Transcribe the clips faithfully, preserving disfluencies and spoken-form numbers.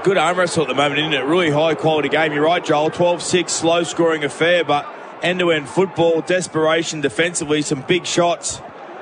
good arm wrestle at the moment, isn't it? Really high quality game. You're right, Joel. twelve six, low scoring affair, but end-to-end football, desperation defensively, some big shots.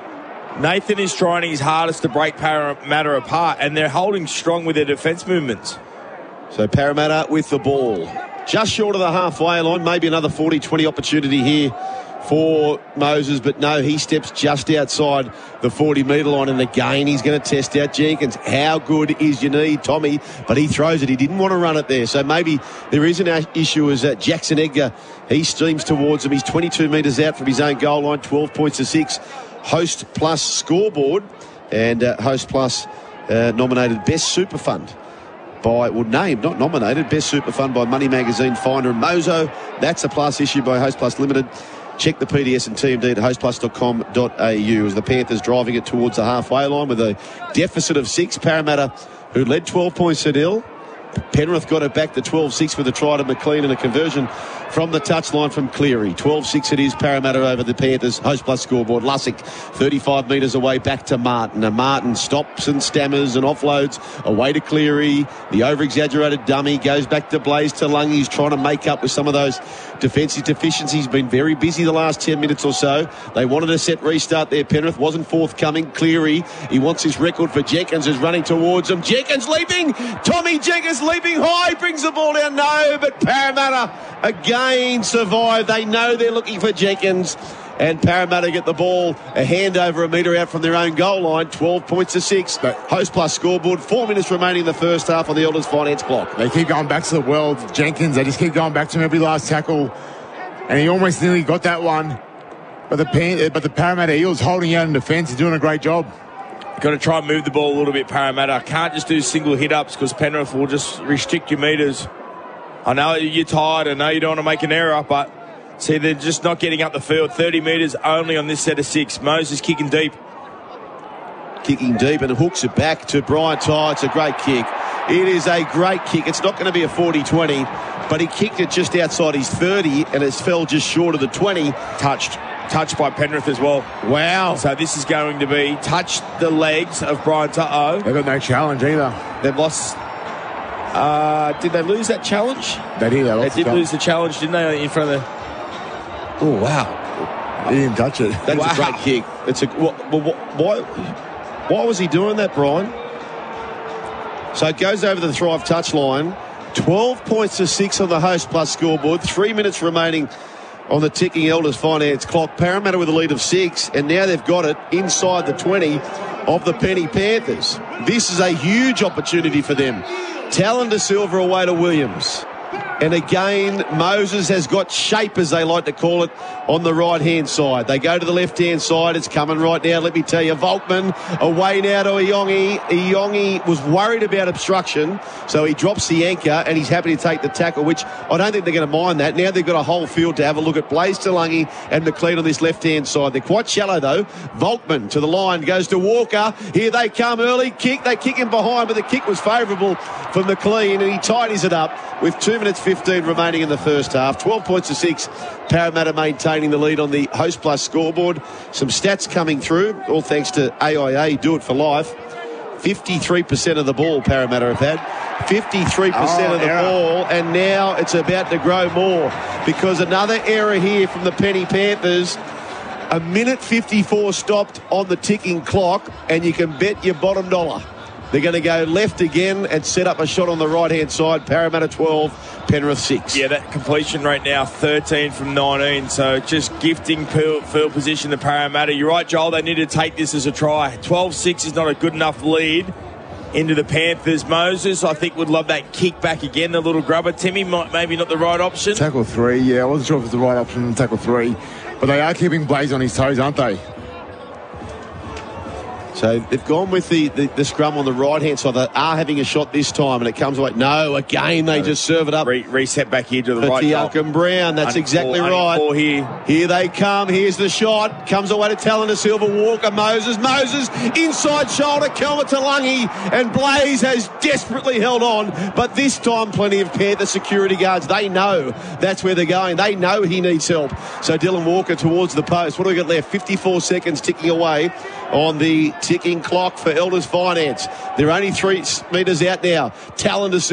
Nathan is trying his hardest to break Parramatta apart, and they're holding strong with their defence movements. So Parramatta with the ball. Just short of the halfway line. Maybe another forty twenty opportunity here for Moses, but no, he steps just outside the forty metre line, and again he's going to test out Jenkins. How good is your knee, Tommy? But he throws it. He didn't want to run it there. So maybe there is an issue as uh, Jackson Edgar, he streams towards him. He's twenty-two metres out from his own goal line, twelve points to six. Host Plus scoreboard, and uh, Host Plus uh, nominated Best Super Fund by, well, named, not nominated, Best Super Fund by Money Magazine, Finder and Mozo. That's a plus issued by Host Plus Limited. Check the P D S and T M D at host plus dot com dot a u as the Panthers driving it towards the halfway line with a deficit of six. Parramatta, who led twelve points to nil. Penrith got it back to twelve six with a try to McLean and a conversion from the touchline from Cleary. twelve six it is, Parramatta over the Panthers. Host Plus scoreboard. Lussick thirty-five metres away back to Martin. And Martin stops and stammers and offloads away to Cleary. The over-exaggerated dummy goes back to Blaze Talungi. He's trying to make up with some of those defensive deficiencies. Been very busy the last ten minutes or so. They wanted a set restart there. Penrith wasn't forthcoming. Cleary, he wants his record for Jenkins, who's running towards him. Jenkins leaping. Tommy Jenkins leaping high, brings the ball down. No, but Parramatta again survive. They know they're looking for Jenkins, and Parramatta get the ball a hand over a metre out from their own goal line. twelve points to six. But Host Plus scoreboard. Four minutes remaining in the first half on the Elders Finance clock. They keep going back to the well. Jenkins, they just keep going back to him every last tackle, and he almost nearly got that one. But the Pan- but the Parramatta Eels holding out in defence. He's doing a great job. Got to try and move the ball a little bit, Parramatta. Can't just do single hit-ups because Penrith will just restrict your metres. I know you're tired. I know you don't want to make an error, but see, they're just not getting up the field. thirty metres only on this set of six. Moses kicking deep. Kicking deep and hooks it back to Brian Ty. It's a great kick. It is a great kick. It's not going to be a forty twenty, but he kicked it just outside his thirty, and it fell just short of the twenty. Touched. Touched by Penrith as well. Wow. So this is going to be touched the legs of Brian To'o. They've got no challenge either. They've lost. Uh, did they lose that challenge? They did. They, they did the lose the challenge, didn't they, in front of the... Oh, wow. He didn't touch it. That's wow. a great kick. It's a well, why, why was he doing that, Brian? So it goes over the Thrive touchline. twelve points to six on the Host Plus scoreboard. Three minutes remaining on the ticking Elders Finance clock. Parramatta with a lead of six, and now they've got it inside the twenty of the Penny Panthers. This is a huge opportunity for them. Talon De Silva away to Williams. And again, Moses has got shape, as they like to call it, on the right-hand side. They go to the left-hand side. It's coming right now, let me tell you. Volkman away now to Iongi. Iongi was worried about obstruction, so he drops the anchor, and he's happy to take the tackle, which I don't think they're going to mind that. Now they've got a whole field to have a look at. Blaze Talungi and McLean on this left-hand side. They're quite shallow, though. Volkman to the line, goes to Walker. Here they come, early kick. They kick him behind, but the kick was favourable for McLean, and he tidies it up with two minutes fifteen remaining in the first half. twelve points to six. Parramatta maintaining the lead on the Host Plus scoreboard. Some stats coming through, all thanks to A I A, Do It For Life. fifty-three percent of the ball Parramatta have had. fifty-three percent oh, of the error. ball, and now it's about to grow more because another error here from the Penny Panthers. A minute fifty-four stopped on the ticking clock, and you can bet your bottom dollar they're going to go left again and set up a shot on the right-hand side. Parramatta twelve, Penrith six. Yeah, that completion rate now thirteen from nineteen, so just gifting field, field position to Parramatta. You're right, Joel, they need to take this as a try. twelve six is not a good enough lead into the Panthers. Moses, I think, would love that kick back again, the little grubber. Timmy, might, maybe not the right option. Tackle three, yeah. I wasn't sure if it's the right option, tackle three. But they are keeping Blaze on his toes, aren't they? So they've gone with the, the, the scrum on the right-hand side. They are having a shot this time, and it comes away. No, again, they just serve it up. Re- reset back here to the right. Duncan Brown, that's Under exactly four, right. Four here. Here they come. Here's the shot. Comes away to Talon De Silva. Walker, Moses. Moses, inside shoulder. Kelma Talungi. And Blaze has desperately held on. But this time, plenty of Panther security guards. They know that's where they're going. They know he needs help. So Dylan Walker towards the post. What do we got left? fifty-four seconds ticking away on the ticking clock for Elders Finance. They're only three metres out now. Talon De Silva.